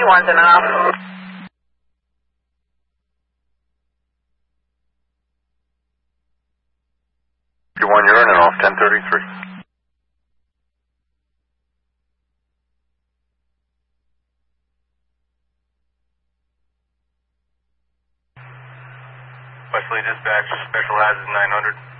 Q1's enough. Q1, you're in and off 1033. Wesley Dispatch, Special Hazard 900.